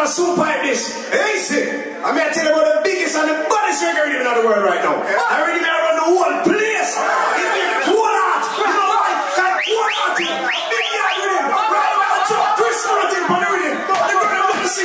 man super like this. Easy. I mean, I tell you about the biggest and the baddest record in the world right now. I already run the whole